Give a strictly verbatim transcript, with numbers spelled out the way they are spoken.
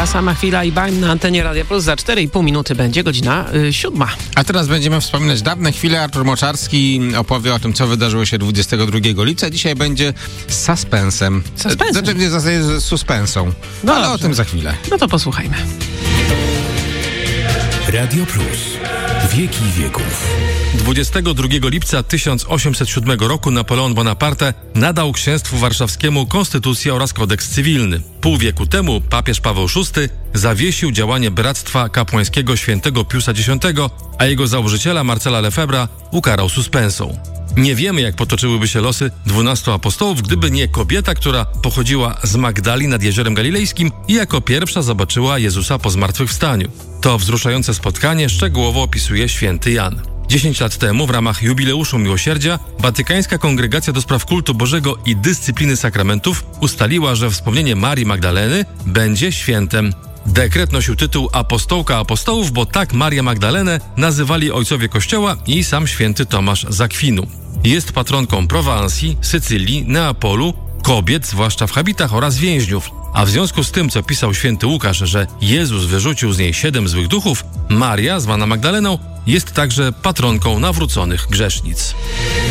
Ta sama chwila i bang na antenie Radia Plus. Za cztery i pół minuty będzie godzina y, siódma. A teraz będziemy wspominać dawne chwile. Artur Moczarski opowie o tym, co wydarzyło się dwudziestego drugiego lipca. Dzisiaj będzie z suspensem. Suspensem? Znaczy w zasadzie z suspensą. No ale dobrze. o tym za chwilę. No to posłuchajmy. Radio Plus. Wieki wieków. dwudziestego drugiego lipca tysiąc osiemset siódmego roku Napoleon Bonaparte nadał księstwu warszawskiemu konstytucję oraz kodeks cywilny. Pół wieku temu papież Paweł szósty zawiesił działanie Bractwa Kapłańskiego świętego Piusa X, a jego założyciela Marcela Lefebvre'a ukarał suspensą. Nie wiemy, jak potoczyłyby się losy dwunastu apostołów, gdyby nie kobieta, która pochodziła z Magdali nad Jeziorem Galilejskim i jako pierwsza zobaczyła Jezusa po zmartwychwstaniu. To wzruszające spotkanie szczegółowo opisuje święty Jan. Dziesięć lat temu w ramach jubileuszu miłosierdzia Watykańska Kongregacja do Spraw Kultu Bożego i Dyscypliny Sakramentów ustaliła, że wspomnienie Marii Magdaleny będzie świętem. Dekret nosił tytuł Apostołka Apostołów, bo tak Marię Magdalenę nazywali ojcowie Kościoła i sam święty Tomasz z Akwinu. Jest patronką Prowansji, Sycylii, Neapolu, kobiet, zwłaszcza w habitach, oraz więźniów. A w związku z tym, co pisał święty Łukasz, że Jezus wyrzucił z niej siedem złych duchów, Maria, zwana Magdaleną, jest także patronką nawróconych grzesznic.